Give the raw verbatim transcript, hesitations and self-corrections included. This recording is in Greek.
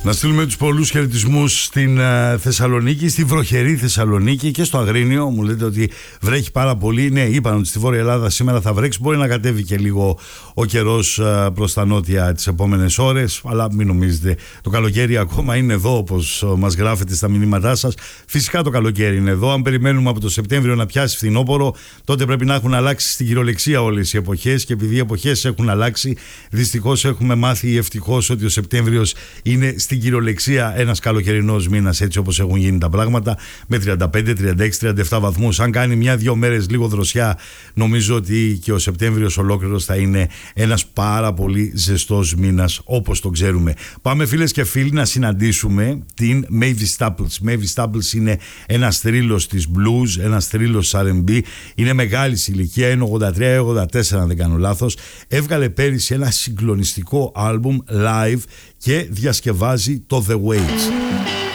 Να στείλουμε τους πολλούς χαιρετισμούς στην uh, Θεσσαλονίκη, στη βροχερή Θεσσαλονίκη και στο Αγρίνιο. Μου λέτε ότι βρέχει πάρα πολύ. Ναι, είπαν ότι στη Βόρεια Ελλάδα σήμερα θα βρέξει. Μπορεί να κατέβει και λίγο ο καιρός uh, προς τα νότια τις επόμενες ώρες. Αλλά μην νομίζετε, το καλοκαίρι ακόμα είναι εδώ, όπως uh, μας γράφετε στα μηνύματά σας. Φυσικά το καλοκαίρι είναι εδώ. Αν περιμένουμε από το Σεπτέμβριο να πιάσει φθινόπωρο, τότε πρέπει να έχουν αλλάξει στην κυριολεξία όλες οι εποχές. Και επειδή οι εποχές έχουν αλλάξει, δυστυχώς έχουμε μάθει ευτυχώς ότι ο Σεπτέμβριος είναι στην κυριολεξία ένας καλοκαιρινός μήνας, έτσι όπως έχουν γίνει τα πράγματα, με τριάντα πέντε, τριάντα έξι, τριάντα επτά βαθμούς. Αν κάνει μια-δυο μέρες λίγο δροσιά, νομίζω ότι και ο Σεπτέμβριος ολόκληρος θα είναι ένας πάρα πολύ ζεστός μήνας, όπως το ξέρουμε. Πάμε, φίλες και φίλοι, να συναντήσουμε την Mavis Staples. Mavis Staples είναι ένας θρύλος της blues, ένας θρύλος αρ εντ μπι. Είναι μεγάλης ηλικία, είναι ογδόντα τρία ογδόντα τέσσερα αν δεν κάνω λάθος. Έβγαλε πέρυσι ένα συγκλονιστικό άλμπουμ live και διασκευάζει το The Waves.